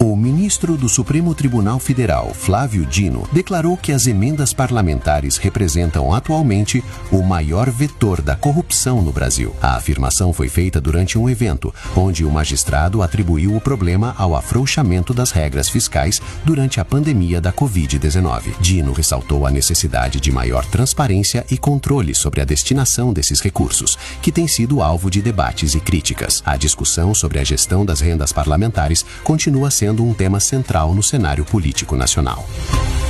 O ministro do Supremo Tribunal Federal, Flávio Dino, declarou que as emendas parlamentares representam atualmente o maior vetor da corrupção no Brasil. A afirmação foi feita durante um evento, onde o magistrado atribuiu o problema ao afrouxamento das regras fiscais durante a pandemia da Covid-19. Dino ressaltou a necessidade de maior transparência e controle sobre a destinação desses recursos, que tem sido alvo de debates e críticas. A discussão sobre a gestão das rendas parlamentares continua sendo um tema central no cenário político nacional.